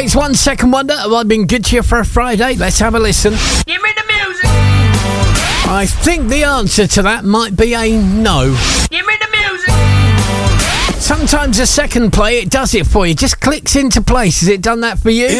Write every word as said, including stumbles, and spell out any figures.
Takes One Second Wonder. Have I been good to you for a Friday? Let's have a listen. Give me the music. I think the answer to that might be a no. Give me the music. Sometimes a second play, it does it for you. Just clicks into place. Has it done that for you?